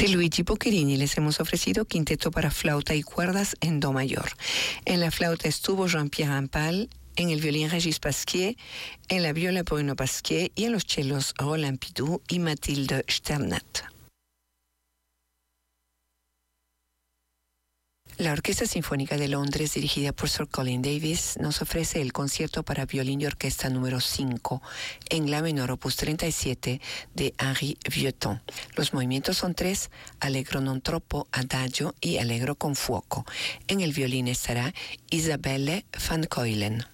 De Luigi Boccherini les hemos ofrecido quinteto para flauta y cuerdas en do mayor. En la flauta estuvo Jean-Pierre Rampal, en el violín Régis Pasquier, en la viola Bruno Pasquier y en los chelos Roland Pidou y Mathilde Sternat. La Orquesta Sinfónica de Londres, dirigida por Sir Colin Davis, nos ofrece el concierto para violín y orquesta número 5, en la menor opus 37 de Henri Vieuxtemps. Los movimientos son 3, allegro non troppo, adagio y allegro con fuoco. En el violín estará Isabelle van Keulen.